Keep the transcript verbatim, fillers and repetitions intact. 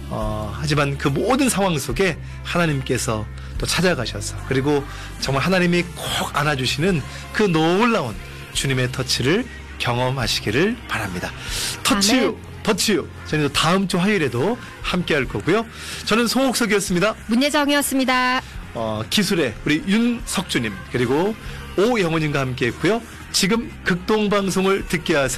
어, 하지만 그 모든 상황 속에 하나님께서 또 찾아가셔서 그리고 정말 하나님이 꼭 안아주시는 그 놀라운 주님의 터치를 경험하시기를 바랍니다. 터치유, 터치유. 저희는 다음 주 화요일에도 함께 할 거고요. 저는 송옥석이었습니다. 문예정이었습니다. 어, 기술의 우리 윤석주님 그리고 오영호님과 함께 했고요. 지금 극동방송을 듣게 하세요.